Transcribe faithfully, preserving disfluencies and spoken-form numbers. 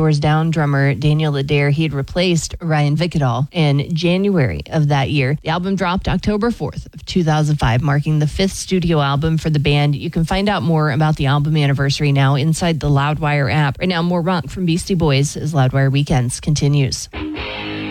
Doors Down drummer Daniel Adair. He had replaced Ryan Vicadol in January of that year. The album dropped October fourth of two thousand five, marking the fifth studio album for the band. You can find out more about the album anniversary now inside the Loudwire app. Right now, more rock from Beastie Boys as Loudwire Weekends continues.